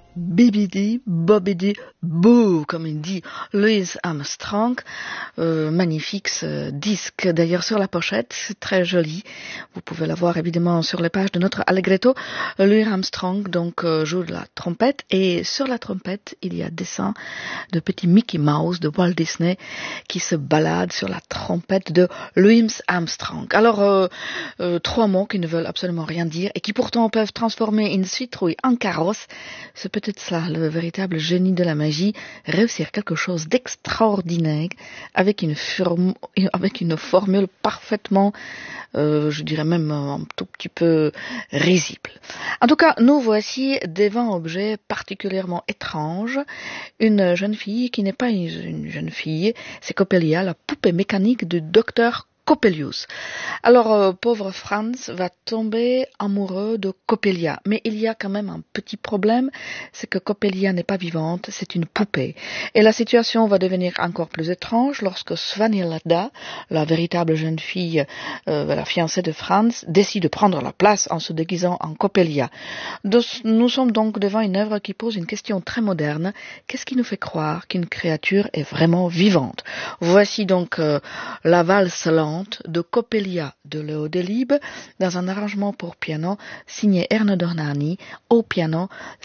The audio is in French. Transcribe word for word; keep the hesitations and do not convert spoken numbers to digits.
Bibidi, Bobidi, Boo, comme il dit Louis Armstrong. Euh, magnifique ce disque, d'ailleurs sur la pochette, c'est très joli. Vous pouvez la voir évidemment sur les pages de notre Allegretto. Louis Armstrong donc euh, joue de la trompette et sur la trompette il y a dessin de petit Mickey Mouse de Walt Disney qui se balade sur la trompette de Louis Armstrong. Alors euh, euh, trois mots qui ne veulent absolument rien dire et qui pourtant peuvent transformer une citrouille en carrosse. C'est peut-être ça le véritable génie de la magie, réussir quelque chose d'extraordinaire avec une, form- avec une formule parfaitement, euh, je dirais même un tout petit peu risible. En tout cas, nous voici devant un objet particulièrement étrange, une jeune fille qui n'est pas une, une jeune fille, c'est Coppelia, la poupée mécanique du docteur Coppelius. Alors, euh, pauvre Franz va tomber amoureux de Coppelia, mais il y a quand même un petit problème, c'est que Coppelia n'est pas vivante, c'est une poupée. Et la situation va devenir encore plus étrange lorsque Svanhilda, la véritable jeune fille, euh, la fiancée de Franz, décide de prendre la place en se déguisant en Coppelia. De, nous sommes donc devant une œuvre qui pose une question très moderne. Qu'est-ce qui nous fait croire qu'une créature est vraiment vivante? Voici donc euh, la valse lente de Coppelia de Leo Delibes dans un arrangement pour piano signé Ernest Dornani au piano.